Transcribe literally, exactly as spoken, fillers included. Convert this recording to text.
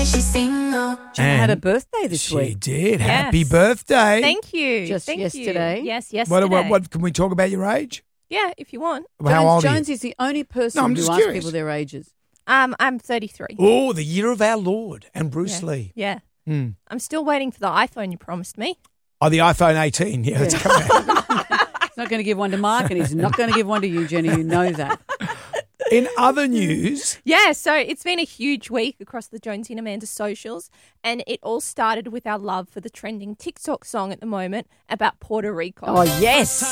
she's single. Jenna had a And birthday this She week. did. Yes. Happy birthday. Thank you. Just Thank yesterday? You. Yes, yesterday. What, what, what, can we talk about your age? Yeah, if you want. How Jones, old are Jones you? is the only person No, I'm who just asks curious. people their ages. Um, I'm thirty-three. Oh, the year of our Lord and Bruce yeah. Lee. Yeah. Hmm. I'm still waiting for the iPhone you promised me. Oh, the iPhone eighteen. Yeah, it's coming out. He's not going to give one to Mark, and he's not going to give one to you, Jenny. You know that. In other news, Yeah, so it's been a huge week across the Jonesy and Amanda socials, and it all started with our love for the trending TikTok song at the moment about Puerto Rico. Oh, yes.